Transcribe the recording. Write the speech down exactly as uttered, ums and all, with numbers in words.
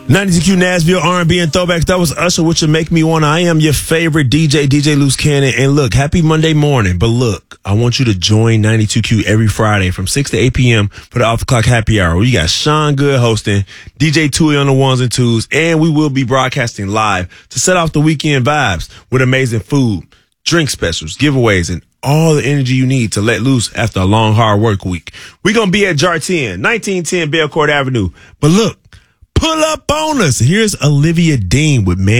ninety-two Q Nashville R and B and throwbacks. That was Usher, which will make me wanna. I am your favorite D J, D J Loose Cannon. And look, happy Monday morning. But look, I want you to join ninety-two Q every Friday from six to eight p.m. for the Off the Clock Happy Hour. We got Sean Good hosting, D J Tui on the ones and twos, and we will be broadcasting live to set off the weekend vibes with amazing food, drink specials, giveaways, and all the energy you need to let loose after a long, hard work week. We're going to be at Jar ten, nineteen ten Belcourt Avenue. But look, pull up on us. Here's Olivia Dean with Man.